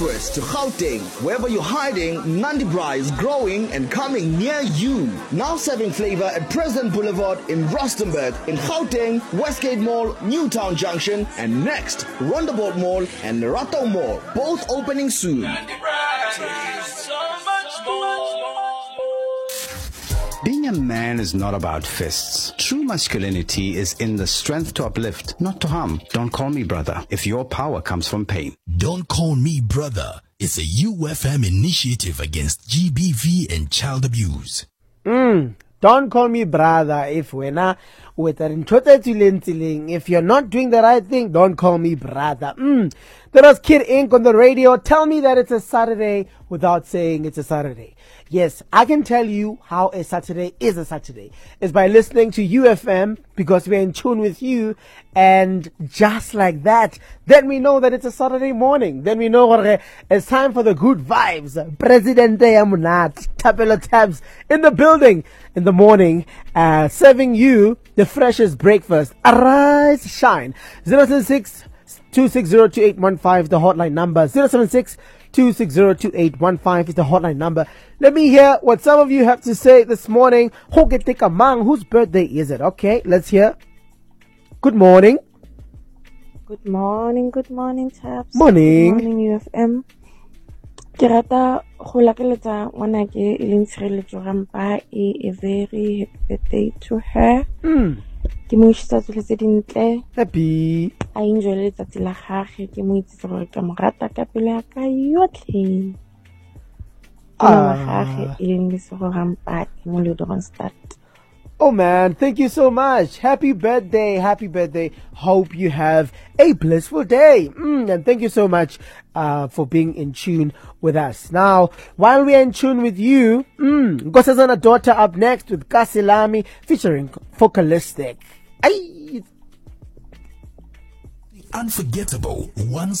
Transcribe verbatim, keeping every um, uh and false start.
To Gauteng, wherever you're hiding, Nandi Bra is growing and coming near you. Now serving flavor at President Boulevard in Rustenburg, in Gauteng, Westgate Mall, Newtown Junction, and next, Rondeboort Mall and Lerato Mall, both opening soon. Being a man is not about fists. True masculinity is in the strength to uplift, not to harm. Don't call me brother if your power comes from pain. Don't Call Me Brother is a U F M initiative against G B V and child abuse. Mm. Don't call me brother if we're not with an If you're not doing the right thing, don't call me brother. Mm. That was Kid Ink on the radio. Tell me that it's a Saturday without saying it's a Saturday. Yes, I can tell you how a Saturday is a Saturday. It's by listening to U F M, because we're in tune with you. And just like that, then we know that it's a Saturday morning. Then we know uh, it's time for the good vibes. Presidente Amunat, Tapelo Tabs in the building in the morning, uh, serving you the freshest breakfast. Arise, shine. zero seven six, two six zero, two eight one five, the hotline number. zero seven six, two six zero, two eight one five is the hotline number. Let me hear what some of you have to say this morning. Whose birthday is it? Okay, let's hear. Good morning. Good morning, good morning, Tabs. Morning. Good morning, U F M. Ke rata go lakeletsa ngwana ke e leng tshireletso rampa e a very happy birthday to her. Mm. Ke mo ishitsa tsohle tse dintle. Happy. A enjoy letsatsi la gagwe, ke mo itsetse gore ke mo rata ka pelo ya ka yotlhe. Ah. Gagwe e leng lesego rampa ke mo le Ronstadt. Oh man, thank you so much. Happy birthday, happy birthday. Hope you have a blissful day. Mm, and thank you so much uh, for being in tune with us. Now, while we are in tune with you, mm, Nkosazana Daughter up next with Kasilami featuring Focalistic. Ay. Unforgettable. One